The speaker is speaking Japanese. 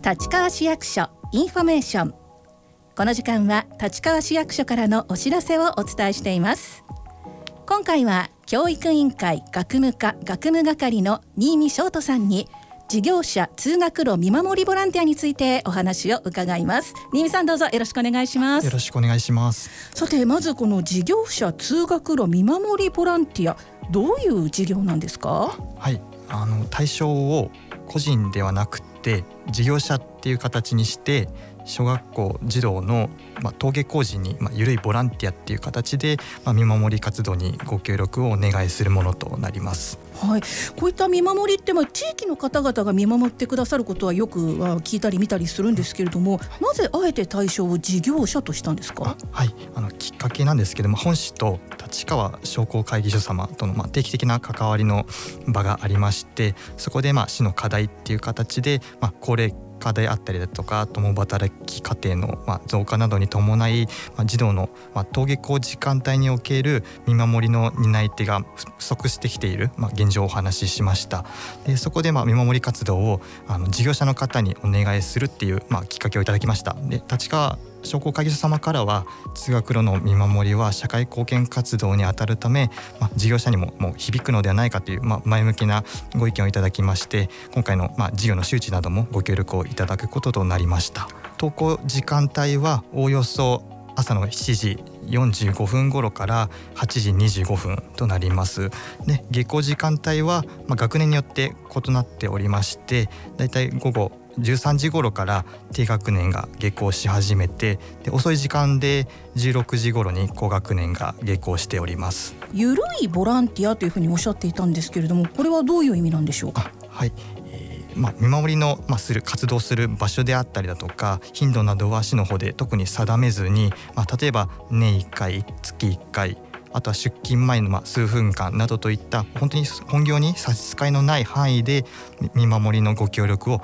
立川市役所インフォメーション。この時間は立川市役所からのお知らせをお伝えしています。今回は教育委員会学務課学務係の新見翔人さんに事業者通学路見守りボランティアについてお話を伺います。新見さん、どうぞよろしくお願いします。 よろしくお願いします。 さて、まずこの事業者通学路見守りボランティア、どういう事業なんですか？ はい、対象を個人ではなくて事業者っていう形にして小学校児童の、登下校時に、緩いボランティアっていう形で、見守り活動にご協力をお願いするものとなります。 はい、こういった見守りって、地域の方々が見守ってくださることはよく聞いたり見たりするんですけれども、なぜあえて対象を事業者としたんですか？ はい、きっかけなんですけども、本市と立川商工会議所様との、定期的な関わりの場がありまして、そこで、市の課題っていう形で、高齢化であったりだとか共働き家庭の、増加などに伴い、児童の、登下校時間帯における見守りの担い手が不足してきている、現状をお話ししました。でそこで、見守り活動を事業者の方にお願いするっていう、きっかけをいただきました。で立川商工会議所様からは、通学路の見守りは社会貢献活動に当たるため、事業者にも響くのではないかという、前向きなご意見をいただきまして、今回の、事業の周知などもご協力をいただくこととなりました。登校時間帯はおおよそ朝の7時45分頃から8時25分となります。で下校時間帯は、学年によって異なっておりまして、だいたい午後13時頃から低学年が下校し始めて、で遅い時間で16時頃に高学年が下校しております。 ゆるいボランティアというふうにおっしゃっていたんですけれども、これはどういう意味なんでしょうか？ はい、見守りの、活動する場所であったりだとか頻度などは市の方で特に定めずに、例えば年1回月1回、あとは出勤前の数分間などといった本当に本業に差し支えのない範囲で見守りのご協力を